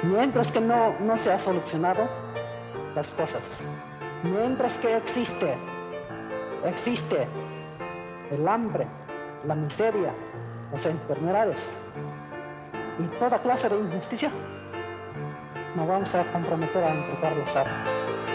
Mientras que no se ha solucionado las cosas, mientras que existe el hambre, la miseria, las enfermedades y toda clase de injusticia, nos vamos a comprometer a entregar las armas.